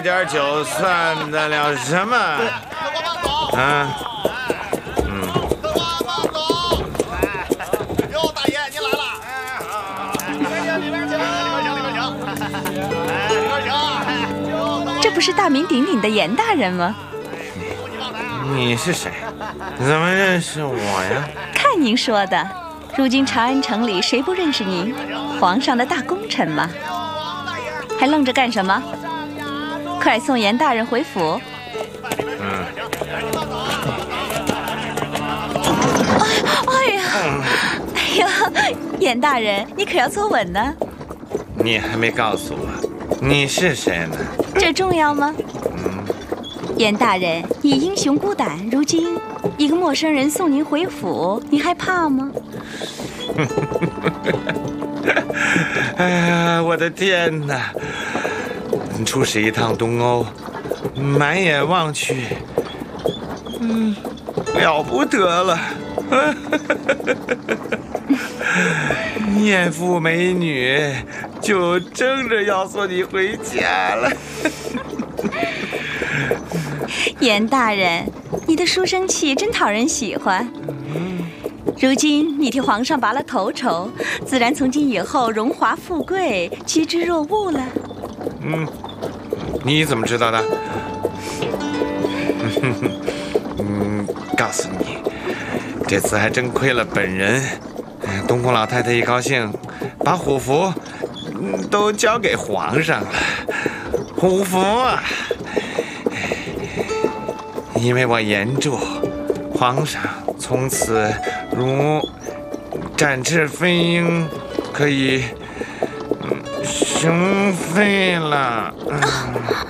点酒算得了什么？啊？ 哟，大爷您来了！里边请，里边请。 这不是大名鼎鼎的严大人吗？ 你是谁？怎么认识我呀？ 看您说的，如今长安城里谁不认识您？皇上的大功臣嘛。还愣着干什么？快送严大人回府。哎呀，严大人，你可要坐稳呢。 你还没告诉我，你是谁呢？ 这重要吗？严大人，你英雄孤胆，如今一个陌生人送您回府，你害怕吗？ 哎呀，我的天哪！出使一趟东欧，满眼望去，了不得了！艳妇美女就争着要送你回家了。 严大人，你的书生气真讨人喜欢。如今你替皇上拔了头筹，自然从今以后荣华富贵趋之若鹜了。 你怎么知道的？告诉你，这次还真亏了本人。东宫老太太一高兴，把虎符都交给皇上了。虎符啊，因为我严助，皇上从此如展翅飞鹰，可以雄飞了。